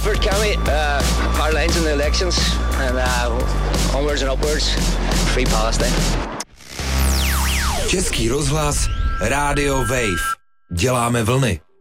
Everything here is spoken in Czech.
Crawford County, hard lines in the elections, and onwards and upwards, free Palestine. Český rozhlas, Rádio Wave. Děláme vlny.